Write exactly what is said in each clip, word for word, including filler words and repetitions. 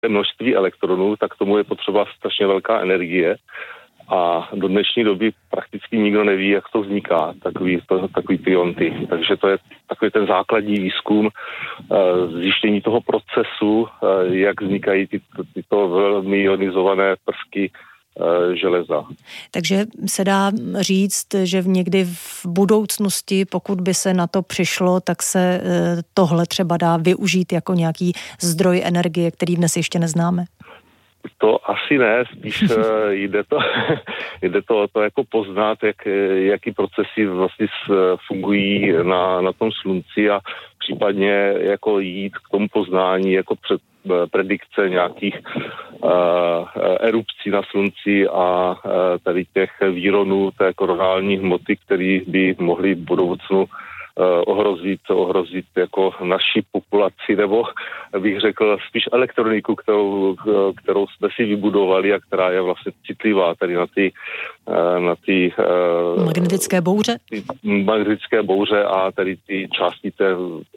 množství elektronů, tak tomu je potřeba strašně velká energie. A do dnešní doby prakticky nikdo neví, jak to vzniká, takový, to, takový ty ionty. Takže to je takový ten základní výzkum, zjištění toho procesu, jak vznikají ty, tyto velmi ionizované prvky železa. Takže se dá říct, že v někdy v budoucnosti, pokud by se na to přišlo, tak se tohle třeba dá využít jako nějaký zdroj energie, který dnes ještě neznáme? To asi ne, spíš jde to, jde to o to jako poznat, jak, jaký procesy vlastně fungují na, na tom slunci a případně jako jít k tomu poznání jako před predikce nějakých uh, erupcí na slunci a uh, tady těch výronů té koronální hmoty, které by mohly v budoucnu ohrozit, ohrozit jako naši populaci, nebo bych řekl spíš elektroniku, kterou, kterou jsme si vybudovali a která je vlastně citlivá tady na ty, na ty magnetické bouře? Ty magnetické bouře a tady ty části té,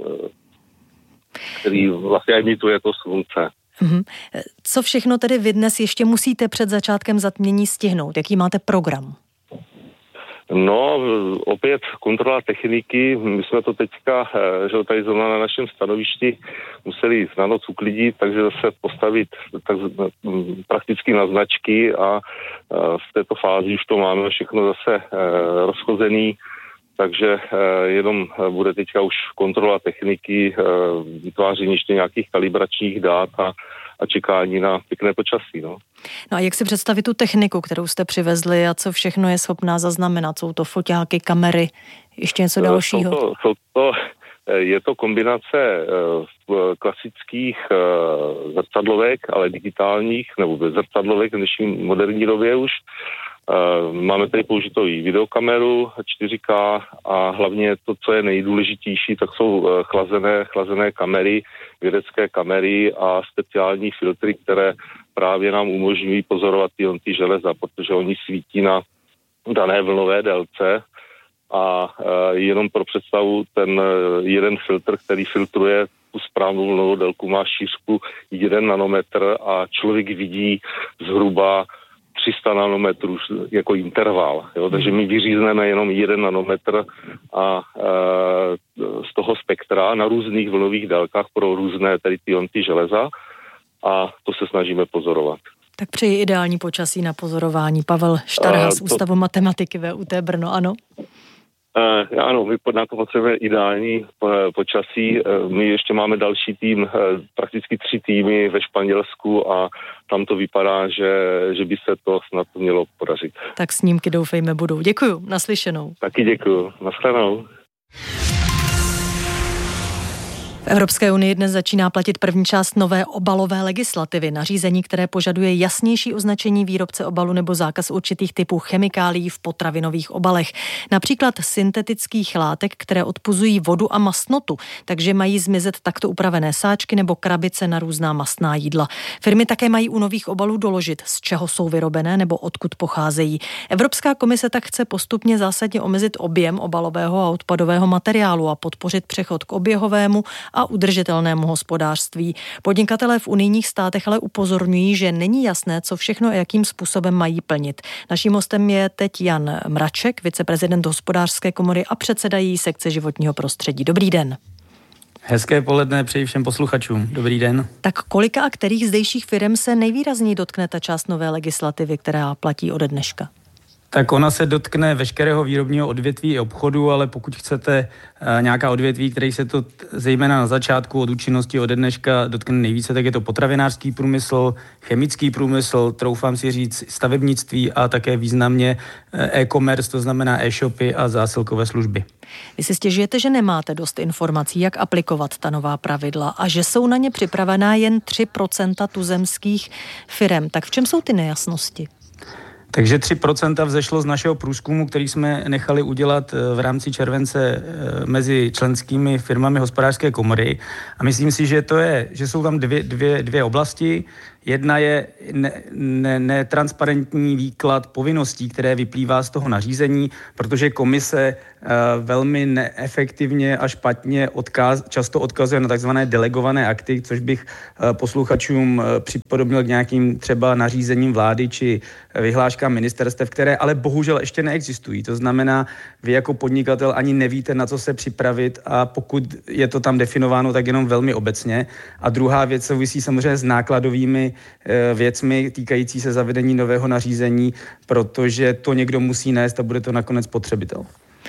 který vlastně emituje to slunce. Mm-hmm. Co všechno tedy vy dnes ještě musíte před začátkem zatmění stihnout? Jaký máte program? No, opět kontrola techniky. My jsme to teďka, že tady zrovna na našem stanovišti museli na noc uklidit, takže zase postavit tak, prakticky na značky a v této fázi už to máme všechno zase rozchozený, takže jenom bude teďka už kontrola techniky, vytváření ještě nějakých kalibračních dát a a čekání na pěkné počasí. No. No a jak si představit tu techniku, kterou jste přivezli a co všechno je schopná zaznamenat? Jsou to foťáky, kamery, ještě něco dalšího? Jsou to, jsou to, je to kombinace klasických zrcadlovek, ale digitálních, nebo bez zrcadlovek v dnešní moderní době už. Máme tady použitou i videokameru čtyři ká a hlavně to, co je nejdůležitější, tak jsou chlazené, chlazené kamery, vědecké kamery a speciální filtry, které právě nám umožňují pozorovat ty ionty železa, protože oni svítí na dané vlnové délce a jenom pro představu ten jeden filtr, který filtruje tu správnou vlnovou délku, má šířku jeden nanometr a člověk vidí zhruba tři sta nanometrů jako interval. Jo? Takže my vyřízneme jenom jeden nanometr a e, z toho spektra na různých vlnových délkách pro různé tady ty ionty železa a to se snažíme pozorovat. Tak přeji ideální počasí na pozorování. Pavel Štarha z Ústavu matematiky V U T Brno, ano? Uh, ano, my na to potřebujeme ideální počasí. Uh, my ještě máme další tým, uh, prakticky tři týmy ve Španělsku a tam to vypadá, že, že by se to snad mělo podařit. Tak snímky doufejme budou. Děkuju, naslyšenou. Taky děkuju, nashledanou. V Evropské unii dnes začíná platit první část nové obalové legislativy, nařízení, které požaduje jasnější označení výrobce obalu nebo zákaz určitých typů chemikálií v potravinových obalech. Například syntetických látek, které odpuzují vodu a mastnotu, takže mají zmizet takto upravené sáčky nebo krabice na různá mastná jídla. Firmy také mají u nových obalů doložit, z čeho jsou vyrobené nebo odkud pocházejí. Evropská komise tak chce postupně zásadně omezit objem obalového a odpadového materiálu a podpořit přechod k oběhovému a udržitelnému hospodářství. Podnikatelé v unijních státech ale upozorňují, že není jasné, co všechno a jakým způsobem mají plnit. Naším hostem je teď Jan Mraček, viceprezident Hospodářské komory a předseda její sekce životního prostředí. Dobrý den. Hezké poledne přeji všem posluchačům. Dobrý den. Tak kolika a kterých zdejších firem se nejvýrazněji dotkne ta část nové legislativy, která platí ode dneška? Tak ona se dotkne veškerého výrobního odvětví i obchodu, ale pokud chcete uh, nějaká odvětví, které se to zejména na začátku od účinnosti ode dneška dotkne nejvíce, tak je to potravinářský průmysl, chemický průmysl, troufám si říct stavebnictví a také významně uh, e-commerce, to znamená e-shopy a zásilkové služby. Vy si stěžujete, že nemáte dost informací, jak aplikovat ta nová pravidla a že jsou na ně připravená jen tři procenta tuzemských firem. Tak v čem jsou ty nejasnosti? Takže tři procenta vzešlo z našeho průzkumu, který jsme nechali udělat v rámci července mezi členskými firmami Hospodářské komory. A myslím si, že to je, že jsou tam dvě, dvě, dvě oblasti. Jedna je netransparentní ne, ne výklad povinností, které vyplývá z toho nařízení, protože komise uh, velmi neefektivně a špatně odkaz, často odkazuje na takzvané delegované akty, což bych uh, posluchačům uh, připodobnil k nějakým třeba nařízením vlády či vyhláškám ministerstev, které ale bohužel ještě neexistují. To znamená, vy jako podnikatel ani nevíte, na co se připravit a pokud je to tam definováno, tak jenom velmi obecně. A druhá věc souvisí samozřejmě s nákladovými věcmi týkající se zavedení nového nařízení, protože to někdo musí nést a bude to nakonec spotřebitel.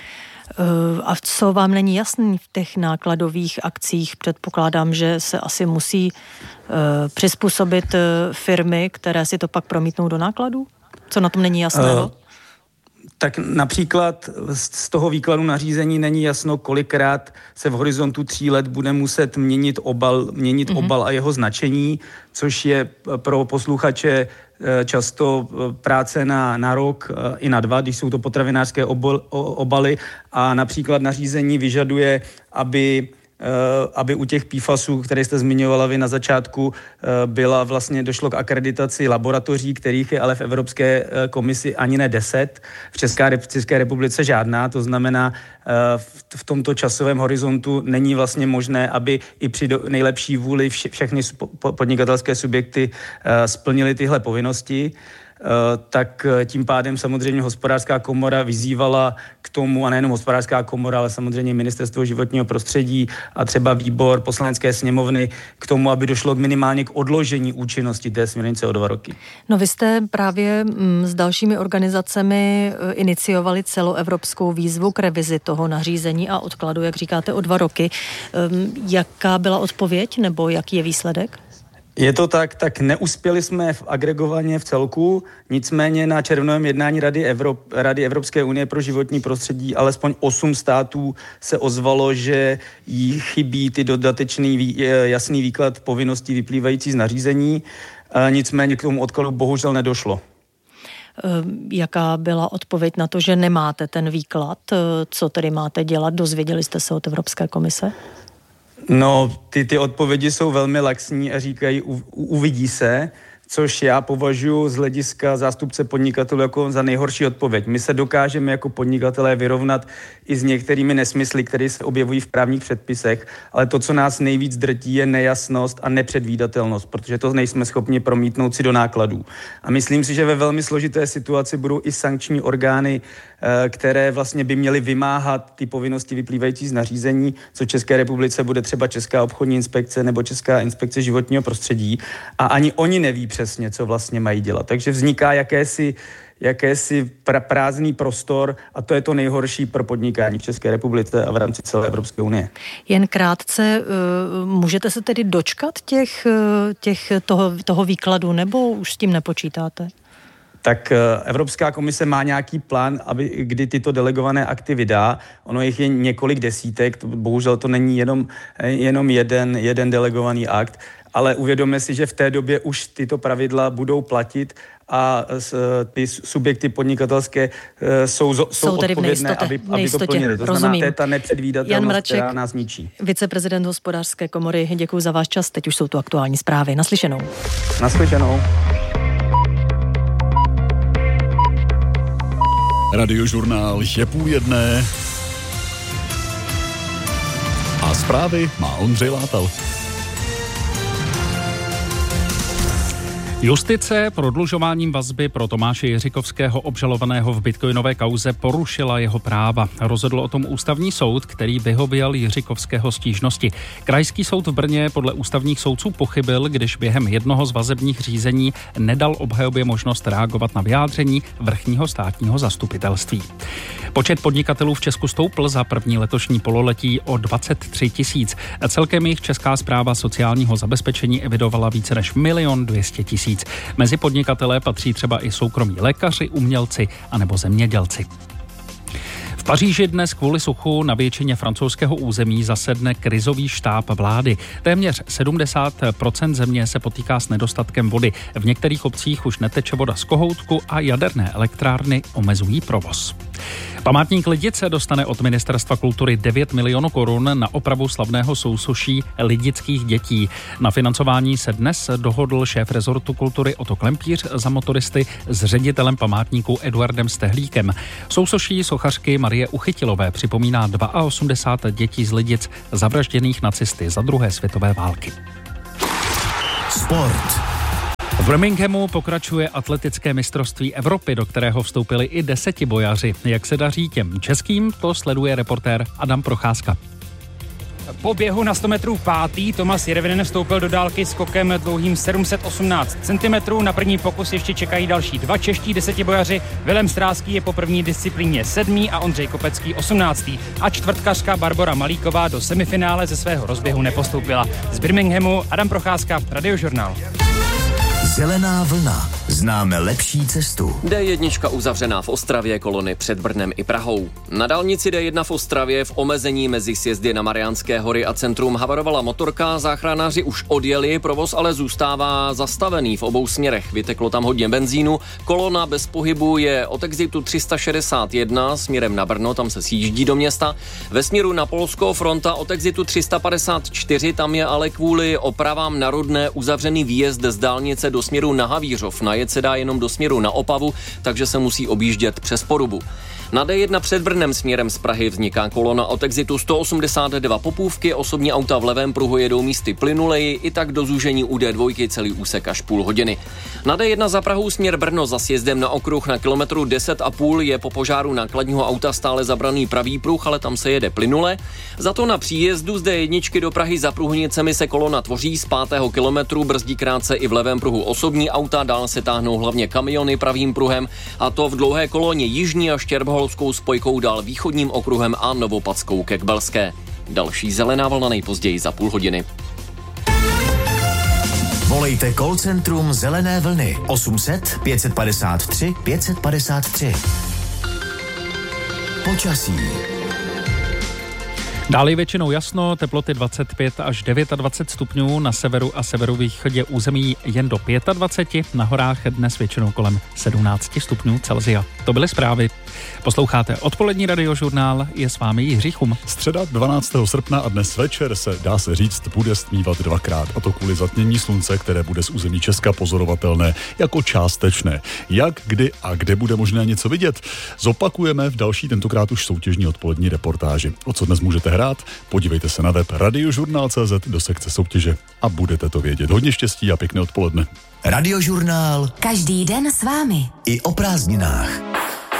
A co vám není jasný v těch nákladových akcích? Předpokládám, že se asi musí uh, přizpůsobit uh, firmy, které si to pak promítnou do nákladů? Co na tom není jasného? Uh. Tak například z toho výkladu nařízení není jasno, kolikrát se v horizontu tří let bude muset měnit obal, měnit mm-hmm. obal a jeho značení, což je pro posluchače často práce na, na rok i na dva, když jsou to potravinářské obal, obaly a například nařízení vyžaduje, aby aby u těch P F A Sů, které jste zmiňovala vy na začátku, byla vlastně, došlo k akreditaci laboratoří, kterých je ale v Evropské komisi ani ne deset, v České, v České republice žádná, to znamená, v tomto časovém horizontu není vlastně možné, aby i při nejlepší vůli vše, všechny podnikatelské subjekty splnily tyhle povinnosti. Tak tím pádem samozřejmě Hospodářská komora vyzývala k tomu, a nejenom Hospodářská komora, ale samozřejmě Ministerstvo životního prostředí a třeba výbor Poslanecké sněmovny k tomu, aby došlo k minimálně k odložení účinnosti té směrnice o dva roky. No vy jste právě m, s dalšími organizacemi iniciovali celoevropskou výzvu k revizi toho nařízení a odkladu, jak říkáte, o dva roky. Um, jaká byla odpověď nebo jaký je výsledek? Je to tak, tak neuspěli jsme v agregovaně v celku, nicméně na červnovém jednání Rady, Evrop, Rady Evropské unie pro životní prostředí alespoň osm států se ozvalo, že jí chybí ty dodatečný jasný výklad povinností vyplývající z nařízení, nicméně k tomu odkladu bohužel nedošlo. Jaká byla odpověď na to, že nemáte ten výklad? Co tedy máte dělat? Dozvěděli jste se od Evropské komise? No, ty, ty odpovědi jsou velmi laxní a říkají u, uvidí se, což já považuji z hlediska zástupce podnikatelů jako za nejhorší odpověď. My se dokážeme jako podnikatelé vyrovnat i s některými nesmysly, které se objevují v právních předpisech, ale to, co nás nejvíc drtí, je nejasnost a nepředvídatelnost, protože to nejsme schopni promítnout si do nákladů. A myslím si, že ve velmi složité situaci budou i sankční orgány, které vlastně by měly vymáhat ty povinnosti vyplývající z nařízení, co České republice bude třeba Česká obchodní inspekce nebo Česká inspekce životního prostředí. A ani oni neví přesně, co vlastně mají dělat. Takže vzniká jakési, jakési pra, prázdný prostor a to je to nejhorší pro podnikání v České republice a v rámci celé Evropské unie. Jen krátce, můžete se tedy dočkat těch, těch toho, toho výkladu nebo už s tím nepočítáte? Tak Evropská komise má nějaký plán, aby, kdy tyto delegované akty vydá. Ono jich je několik desítek, to, bohužel to není jenom, jenom jeden, jeden delegovaný akt, ale uvědomme si, že v té době už tyto pravidla budou platit a ty subjekty podnikatelské jsou, jsou, jsou odpovědné, aby, aby to plnili. To znamená, to je ta nepředvídatelnost, Mraček, která nás ničí. Viceprezident Hospodářské komory, děkuji za váš čas, teď už jsou tu aktuální zprávy. Naslyšenou. Naslyšenou. Radiožurnál je půl jedné a zprávy má Ondřej Látal. Justice prodlužováním vazby pro Tomáše Jiřikovského obžalovaného v bitcoinové kauze porušila jeho práva. Rozhodl o tom ústavní soud, který vyhověl Jiřikovského stížnosti. Krajský soud v Brně podle ústavních soudců pochybil, když během jednoho z vazebních řízení nedal obhajobě možnost reagovat na vyjádření vrchního státního zastupitelství. Počet podnikatelů v Česku stoupl za první letošní pololetí o dvacet tři tisíc. Celkem jich Česká správa sociálního zabezpečení evidovala více než milion dvě stě tisíc. Mezi podnikatele patří třeba i soukromí lékaři, umělci anebo zemědělci. V Paříži dnes kvůli suchu na většině francouzského území zasedne krizový štáb vlády. Téměř sedmdesát procent země se potýká s nedostatkem vody. V některých obcích už neteče voda z kohoutku a jaderné elektrárny omezují provoz. Památník Lidice dostane od Ministerstva kultury devět milionů korun na opravu slavného sousoší lidických dětí. Na financování se dnes dohodl šéf rezortu kultury Otto Klempíř za motoristy s ředitelem památníku Eduardem Stehlíkem. Sousoší sochařky Marie Uchytilové připomíná osmdesát dva dětí z Lidic zavražděných nacisty za druhé světové války. Sport. V Birminghamu pokračuje atletické mistrovství Evropy, do kterého vstoupili i desetibojaři. Jak se daří těm českým, to sleduje reportér Adam Procházka. Po běhu na sto metrů pátý Tomas Järvinen vstoupil do dálky skokem dlouhým sedm set osmnáct centimetrů. Na první pokus ještě čekají další dva čeští desetibojaři. Vilém Stráský je po první disciplíně sedmý a Ondřej Kopecký osmnáctý. A čtvrtkařka Barbora Malíková do semifinále ze svého rozběhu nepostoupila. Z Birminghamu Adam Procházka, Radiožurnál. Zelená vlna. Známe lepší cestu. dé jedna uzavřená v Ostravě, kolony před Brnem i Prahou. Na dálnici dé jedna v Ostravě v omezení mezi sjezdy na Mariánské hory a centrum havarovala motorka, záchranáři už odjeli, provoz ale zůstává zastavený v obou směrech. Vyteklo tam hodně benzínu, kolona bez pohybu je od exitu tři sta šedesát jedna směrem na Brno, tam se sjíždí do města. Ve směru na Polskou fronta od exitu tři sta padesát čtyři, tam je ale kvůli opravám na Rudné uzavřený výjezd z dálnice do směru na Havířov. Najet se dá jenom do směru na Opavu, takže se musí objíždět přes Porubu. Na dé jedna před Brnem směrem z Prahy vzniká kolona od exitu sto osmdesát dva Popůvky, osobní auta v levém pruhu jedou místy plynuleji, i tak do zúžení u dé dva celý úsek až půl hodiny. Na dé jedna za Prahou směr Brno za sjezdem na okruh na kilometru deset a půl je po požáru nákladního auta stále zabraný pravý pruh, ale tam se jede plynule. Za to na příjezdu z dé jedna do Prahy za Průhnicemi se kolona tvoří z pátého kilometru, brzdí krátce i v levém pruhu osobní auta, dál se táhnou hlavně kamiony pravým pruhem, a to v dlouhé koloně jižní a štěrbholskou spojkou dál východním okruhem a Novopadskou ke Kbelské. Další zelená vlna nejpozději za půl hodiny. Volejte call centrum Zelené vlny osm set pět padesát tři pět padesát tři. Počasí. Dále je většinou jasno, teploty dvacet pět až dvacet devět stupňů, na severu a severovýchodě území jen do dvacet pět, na horách dnes většinou kolem sedmnáct stupňů Celsia. To byly zprávy. Posloucháte odpolední radiožurnál, je s vámi Jiří Chum. Středa dvanáctého srpna a dnes večer se, dá se říct, bude stmívat dvakrát, a to kvůli zatmění slunce, které bude z území Česka pozorovatelné jako částečné. Jak, kdy a kde bude možné něco vidět, zopakujeme v další, tentokrát už soutěžní odpolední reportáži. O co dnes můžete hrát? Podívejte se na web radiožurnál tečka cé zet do sekce soutěže a budete to vědět. Hodně štěstí a pěkné odpoledne. Radiožurnál. Každý den s vámi. I o prázdninách.